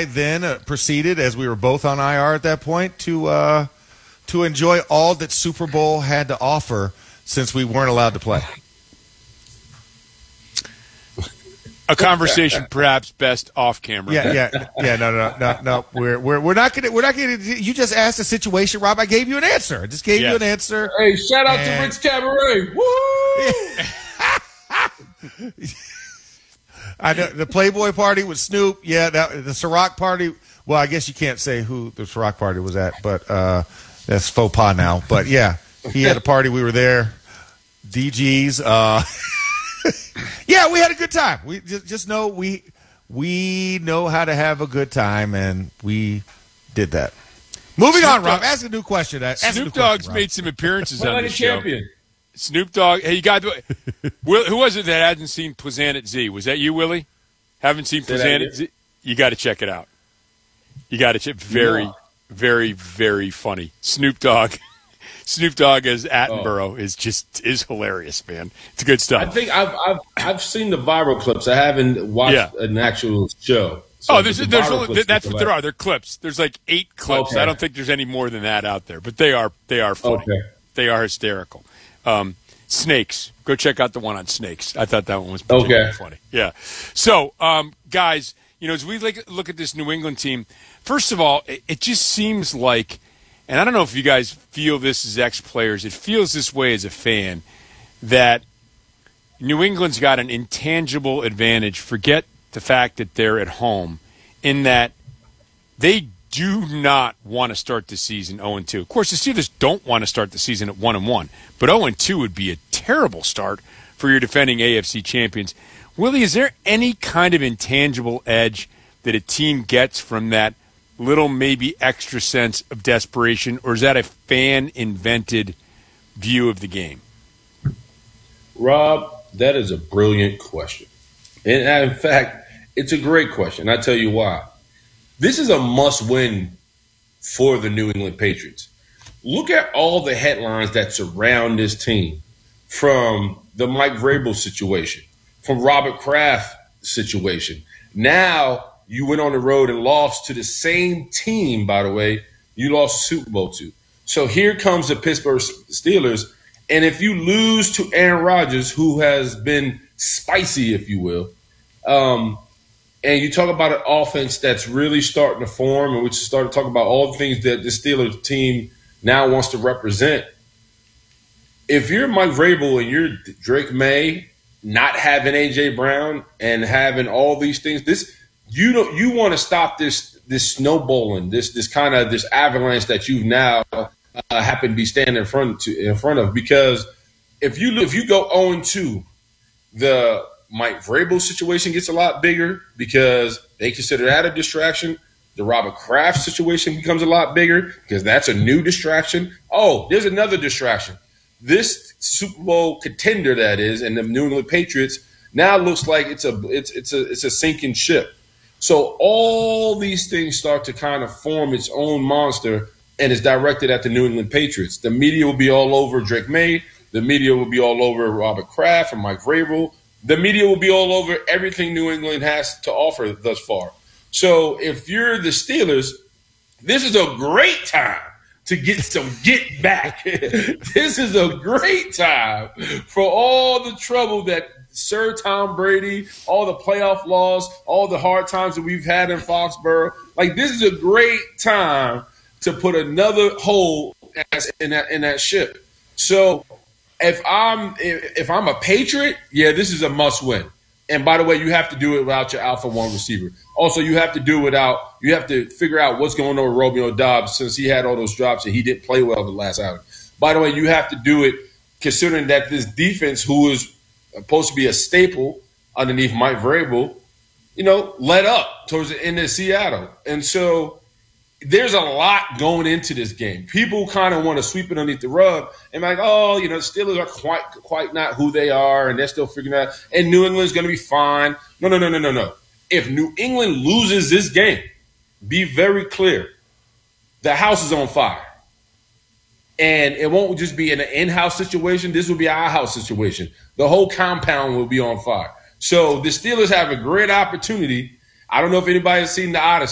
I then proceeded, as we were both on IR at that point, to enjoy all that Super Bowl had to offer since we weren't allowed to play. A conversation perhaps best off camera. Yeah. No. We're not gonna. You just asked a situation, Rob. I gave you an answer. I just gave you an answer. Hey, shout out to Rich Cabaret. Woo! I know the Playboy party with Snoop. Yeah, the Ciroc party. Well, I guess you can't say who the Ciroc party was at, but that's faux pas now. But yeah, he had a party. We were there. DG's. Yeah, we had a good time. We just know we know how to have a good time, and we did that. Moving on, Rob. Ask a new question. Snoop Dogg's made some appearances on the show. Champion. Snoop Dogg. Hey, you got who was it that hadn't seen Planet Z? Was that you, Willie? Haven't seen Planet Z? You got to check it out. You got to check. Very, very funny. Snoop Dogg as Attenborough is hilarious, man. It's good stuff. I think I've seen the viral clips. I haven't watched an actual show. So that's what there are. They're clips. There's like 8 clips. Okay. I don't think there's any more than that out there, but they are funny. Okay. They are hysterical. Snakes. Go check out the one on snakes. I thought that one was particularly funny. Yeah. So, guys, as we look at this New England team, first of all, it just seems like, and I don't know if you guys feel this as ex-players, it feels this way as a fan, that New England's got an intangible advantage. Forget the fact that they're at home, in that they do not want to start the season 0-2. Of course, the Steelers don't want to start the season at 1-1, but 0-2 would be a terrible start for your defending AFC champions. Willie, is there any kind of intangible edge that a team gets from that little maybe extra sense of desperation, or is that a fan-invented view of the game? Rob, that is a brilliant question. And in fact, it's a great question. I'll tell you why. This is a must-win for the New England Patriots. Look at all the headlines that surround this team, from the Mike Vrabel situation, from Robert Kraft situation. Now you went on the road and lost to the same team, by the way, you lost Super Bowl to. So here comes the Pittsburgh Steelers, and if you lose to Aaron Rodgers, who has been spicy, if you will, and you talk about an offense that's really starting to form, and we start to talk about all the things that the Steelers team now wants to represent. If you're Mike Vrabel and you're Drake May, not having A.J. Brown and having all these things, you want to stop this snowballing, this avalanche that you've now happen to be standing in front of. Because if you go 0-2, the Mike Vrabel situation gets a lot bigger because they consider that a distraction. The Robert Kraft situation becomes a lot bigger because that's a new distraction. Oh, there's another distraction. This Super Bowl contender, that is, and the New England Patriots, now looks like it's a sinking ship. So all these things start to kind of form its own monster, and it's directed at the New England Patriots. The media will be all over Drake May. The media will be all over Robert Kraft and Mike Vrabel. The media will be all over everything New England has to offer thus far. So if you're the Steelers, this is a great time to get some get back. This is a great time for all the trouble that Sir Tom Brady, all the playoff loss, all the hard times that we've had in Foxborough. Like, this is a great time to put another hole in that ship. So if I'm a Patriot, this is a must win. And by the way, you have to do it without your alpha one receiver. Also, you have to figure out what's going on with Romeo Doubs, since he had all those drops and he didn't play well the last outing. By the way, you have to do it considering that this defense, who is supposed to be a staple underneath Mike Vrabel, let up towards the end of Seattle. And so there's a lot going into this game. People kind of want to sweep it underneath the rug and the Steelers are quite not who they are, and they're still figuring out, and New England's going to be fine. No. If New England loses this game, be very clear, the house is on fire. And it won't just be an in-house situation. This will be our house situation. The whole compound will be on fire. So the Steelers have a great opportunity. I don't know if anybody has seen The Odyssey.